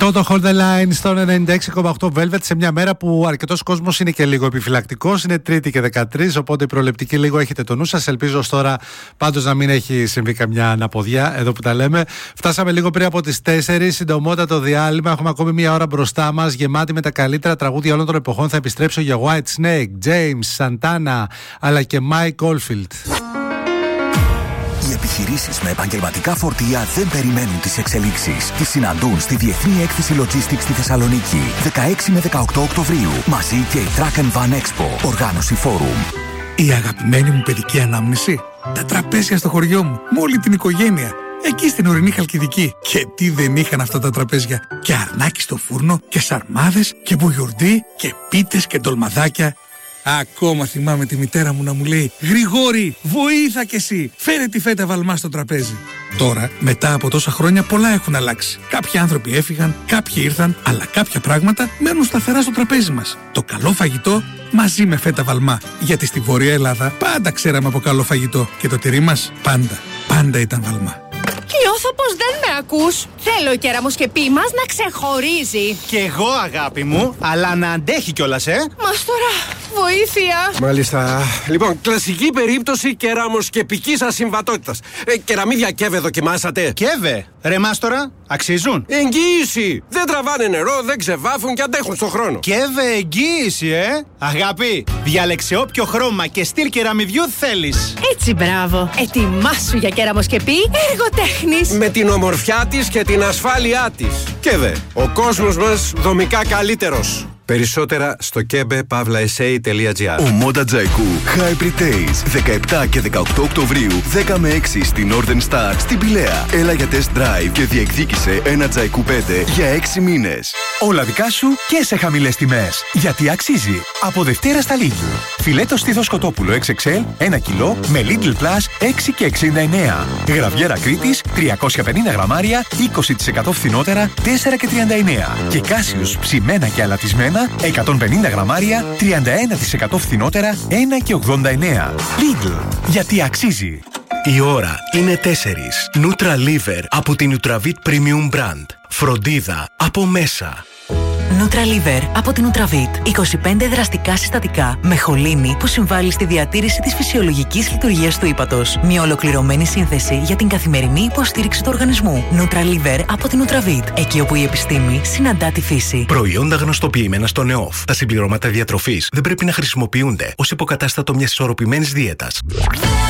Το Hold the Line στο 96,8 Velvet σε μια μέρα που αρκετός κόσμος είναι και λίγο επιφυλακτικός. Είναι Τρίτη και 13, οπότε η προληπτική λίγο έχετε το νου σας. Ελπίζω ως τώρα πάντως να μην έχει συμβεί καμιά αναποδιά εδώ που τα λέμε. Φτάσαμε λίγο πριν από τις 4, συντομότατο διάλειμμα. Έχουμε ακόμη μια ώρα μπροστά μας γεμάτη με τα καλύτερα τραγούδια όλων των εποχών. Θα επιστρέψω για White Snake, James, Santana αλλά και Mike Oldfield. Οι επιχειρήσεις με επαγγελματικά φορτία δεν περιμένουν τις εξελίξεις. Τις συναντούν στη Διεθνή Έκθεση Logistics στη Θεσσαλονίκη, 16 με 18 Οκτωβρίου. Μαζί και η Truck and Van Expo, οργάνωση Forum. Η αγαπημένη μου παιδική ανάμνηση. Τα τραπέζια στο χωριό μου, με όλη την οικογένεια. Εκεί στην ορεινή Χαλκιδική. Και τι δεν είχαν αυτά τα τραπέζια. Και αρνάκι στο φούρνο, και σαρμάδες, και μπουγιουρντί, και πίτες και ντολμαδάκια. Ακόμα θυμάμαι τη μητέρα μου να μου λέει «Γρηγόρη, βοήθα κι εσύ, φέρε τη φέτα βαλμά στο τραπέζι». Τώρα, μετά από τόσα χρόνια, πολλά έχουν αλλάξει. Κάποιοι άνθρωποι έφυγαν, κάποιοι ήρθαν, αλλά κάποια πράγματα μένουν σταθερά στο τραπέζι μας. Το καλό φαγητό μαζί με φέτα βαλμά. Γιατί στη Βόρεια Ελλάδα πάντα ξέραμε από καλό φαγητό. Και το τυρί μας πάντα ήταν βαλμά. Νιώθω πως δεν με ακούς. Θέλω η κεραμοσκεπή μας να ξεχωρίζει. Κι εγώ, αγάπη μου, αλλά να αντέχει κιόλας, Μας τώρα, βοήθεια. Μάλιστα. Λοιπόν, κλασική περίπτωση κεραμοσκεπικής ασυμβατότητας. Κεραμίδια Κέβε δοκιμάσατε? Κέβε, ρε Μάστορα, αξίζουν? Εγγύηση. Δεν τραβάνε νερό, δεν ξεβάφουν και αντέχουν στον χρόνο. Κέβε, εγγύηση, Αγάπη, διάλεξε όποιο χρώμα και στυλ κεραμιδιού θέλεις. Έτσι, μπράβο. Ετοιμάσου για κεραμοσκεπή εργοτέχνης. Με την ομορφιά της και την ασφάλειά της. Κέβε, ο κόσμος μας δομικά καλύτερος. Περισσότερα στο kebe.sa.gr. Ο Moda Τζαϊκού Hybrid Days 17 και 18 Οκτωβρίου 10 με 6 στη Northern Star στην Πηλαία. Έλα για test drive και διεκδίκησε ένα Τζαϊκού 5 για 6 μήνες. Όλα δικά σου και σε χαμηλές τιμές. Γιατί αξίζει. Από Δευτέρα στα Lidl. Φιλέτο στήθος κοτόπουλο XXL 1 κιλό με Lidl Plus 6 και 69. Γραβιέρα Κρήτης 350 γραμμάρια 20% φθηνότερα 4 και 39. Και Κάσιους ψημένα και αλατισμένα 150 γραμμάρια 31% φθηνότερα 1 και 89. Lidl. Γιατί αξίζει. Η ώρα είναι 4. Nutra Liver από την Nutravit Premium Brand. Φροντίδα από μέσα. Nutraliver από την Nutravit. 25 δραστικά συστατικά με χολίνη που συμβάλλει στη διατήρηση της φυσιολογικής λειτουργίας του ύπατος. Μια ολοκληρωμένη σύνθεση για την καθημερινή υποστήριξη του οργανισμού. Nutraliver από την Nutravit. Εκεί όπου η επιστήμη συναντά τη φύση. Προϊόντα γνωστοποιημένα στο ΝΕΟΦ. Τα συμπληρώματα διατροφής δεν πρέπει να χρησιμοποιούνται ως υποκατάστατο μιας ισορροπημένης δίαιτας.